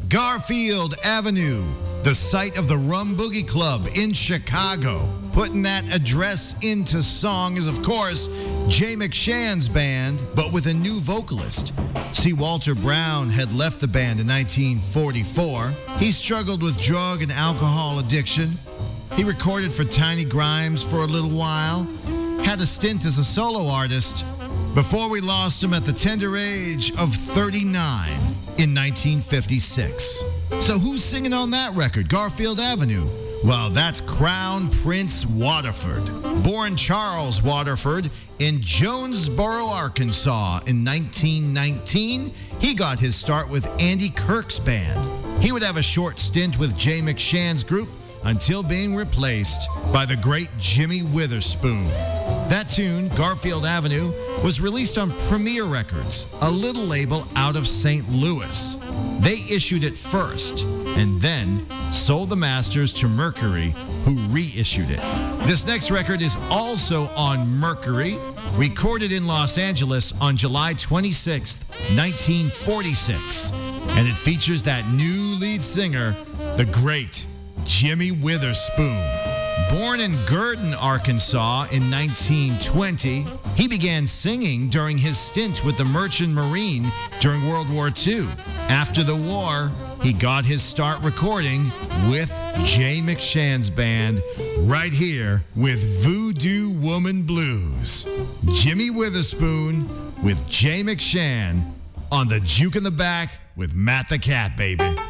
Garfield Avenue, the site of the Rum Boogie Club in Chicago. Putting that address into song is, of course, Jay McShann's band, but with a new vocalist. See, Walter Brown had left the band in 1944. He struggled with drug and alcohol addiction. He recorded for Tiny Grimes for a little while, had a stint as a solo artist, before we lost him at the tender age of 39 in 1956. So who's singing on that record, Garfield Avenue? Well, that's Crown Prince Waterford. Born Charles Waterford in Jonesboro, Arkansas in 1919, he got his start with Andy Kirk's band. He would have a short stint with Jay McShann's group until being replaced by the great Jimmy Witherspoon. That tune, Garfield Avenue, was released on Premier Records, a little label out of St. Louis. They issued it first and then sold the masters to Mercury, who reissued it. This next record is also on Mercury, recorded in Los Angeles on July 26, 1946. And it features that new lead singer, the great Jimmy Witherspoon. Born in Gurdon, Arkansas in 1920, he began singing during his stint with the Merchant Marine during World War II. After the war, he got his start recording with Jay McShann's band right here with Voodoo Woman Blues. Jimmy Witherspoon with Jay McShann on the Juke in the Back with Matt the Cat, baby.